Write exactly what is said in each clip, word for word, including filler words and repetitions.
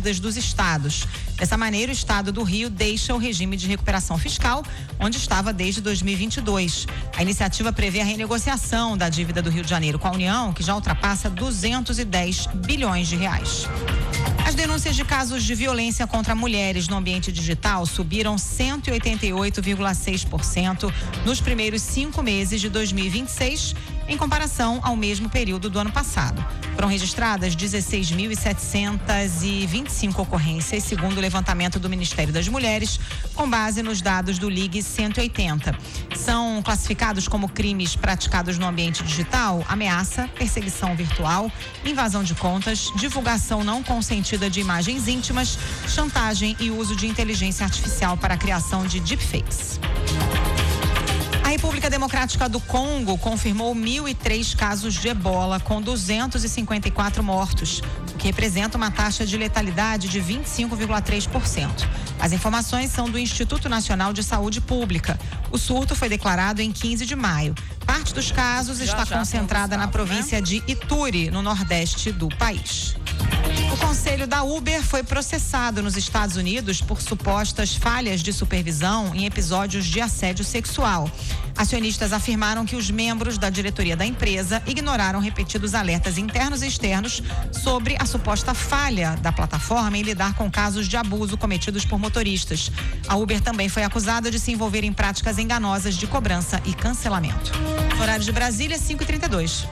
dívidas dos estados. Dessa maneira, o estado do Rio deixa o regime de recuperação fiscal, onde estava desde dois mil e vinte e dois. A iniciativa prevê a renegociação da dívida do Rio de Janeiro com a União, que já ultrapassa duzentos e dez bilhões de reais. As denúncias de casos de violência contra mulheres no ambiente digital subiram cento e oitenta e oito vírgula seis por cento nos primeiros cinco meses de dois mil e vinte e seis, em comparação ao mesmo período do ano passado. Foram registradas dezesseis mil setecentas e vinte e cinco ocorrências, segundo o levantamento do Ministério das Mulheres, com base nos dados do Ligue cento e oitenta. São classificados como crimes praticados no ambiente digital: ameaça, perseguição virtual, invasão de contas, divulgação não consentida de imagens íntimas, chantagem e uso de inteligência artificial para a criação de deepfakes. A República Democrática do Congo confirmou mil e três casos de ebola, com duzentos e cinquenta e quatro mortos, o que representa uma taxa de letalidade de vinte e cinco vírgula três por cento. As informações são do Instituto Nacional de Saúde Pública. O surto foi declarado em quinze de maio. Parte dos casos já, está já concentrada na província né? de Ituri, no nordeste do país. O conselho da Uber foi processado nos Estados Unidos por supostas falhas de supervisão em episódios de assédio sexual. Acionistas afirmaram que os membros da diretoria da empresa ignoraram repetidos alertas internos e externos sobre a suposta falha da plataforma em lidar com casos de abuso cometidos por motoristas. A Uber também foi acusada de se envolver em práticas enganosas de cobrança e cancelamento. Horário de Brasília, cinco e trinta e dois.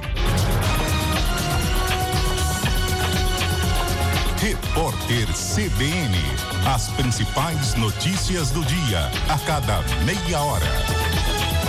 Repórter C B N. As principais notícias do dia, a cada meia hora.